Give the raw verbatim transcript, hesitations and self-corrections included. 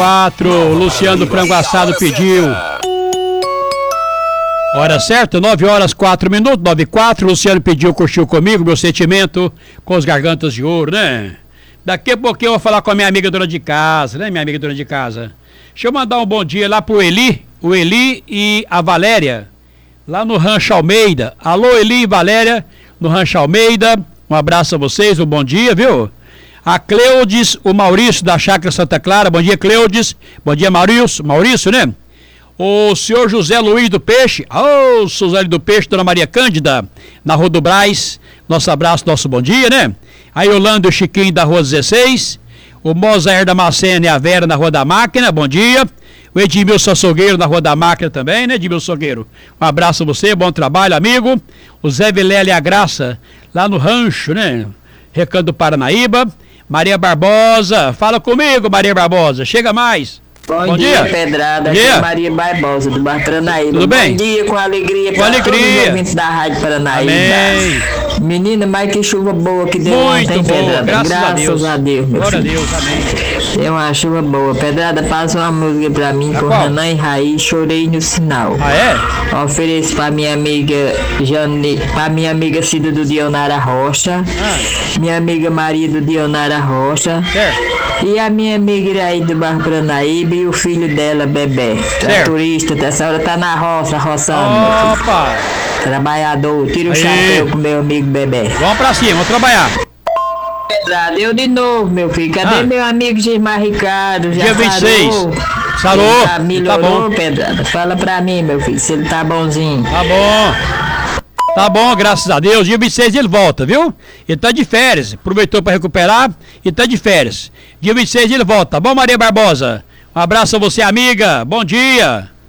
quatro, Luciano Frango Assado pediu. Hora certa, nove horas, quatro minutos, nove e quatro. Luciano pediu, curtiu comigo, meu sentimento com os gargantas de ouro, né? Daqui a pouquinho eu vou falar com a minha amiga dona de casa, né, minha amiga dona de casa? Deixa eu mandar um bom dia lá pro Eli, o Eli e a Valéria, lá no Rancho Almeida. Alô, Eli e Valéria, no Rancho Almeida. Um abraço a vocês, um bom dia, viu? A Cleudes, o Maurício da Chácara Santa Clara. Bom dia, Cleudes. Bom dia, Maurício, Maurício, né? O senhor José Luiz do Peixe. Ô, oh, Suzane do Peixe, dona Maria Cândida, na Rua do Brás. Nosso abraço, nosso bom dia, né? A Yolanda e o Chiquinho da Rua dezesseis. O Mozair da Macena e a Vera na Rua da Máquina, bom dia. O Edmilson Açougueiro na Rua da Máquina também, né, Edmilson Açougueiro? Um abraço a você, bom trabalho, amigo. O Zé Vilela e a Graça, lá no Rancho, né? Recanto do Paranaíba. Maria Barbosa, fala comigo, Maria Barbosa, chega mais. Bom, Bom dia, dia, Pedrada, aqui é Maria Barbosa, do Bar Paranaíba. Tudo bem? Bom dia, com alegria, com alegria. Todos os ouvintes da Rádio Paranaíba. Amém. Menina, mas que chuva boa que deu Muito ontem, boa, Pedrada. graças, graças a Deus. a Deus, meu Glória filho. a Deus, amém. Deu uma chuva boa. Pedrada, passa uma música pra mim, com Renan e Raiz, Chorei no Sinal. Ah, é? Ofereço pra minha amiga Jane, pra minha amiga Cida do Dionara Rocha, ah. minha amiga Maria do Dionara Rocha, certo. E a minha amiga Iraí do Bar Paranaíba e o filho dela, Bebé. Turista, dessa hora tá na roça, roçando. Opa! Trabalhador, tira o Aí. chapéu pro meu amigo Bebé. Vamos pra cima, vamos trabalhar. Pedrada, eu de novo, meu filho. Cadê ah. meu amigo Gismar Ricardo? Já dia vinte e seis. Sarou? Sarou? Tá, melhorou, tá bom. Pedrada? Fala pra mim, meu filho, se ele tá bonzinho. Tá bom. Tá bom, graças a Deus. Dia vinte e seis ele volta, viu? Ele tá de férias. Aproveitou pra recuperar e tá de férias. Dia vinte e seis ele volta. Tá bom, Maria Barbosa? Um abraço a você, amiga. Bom dia.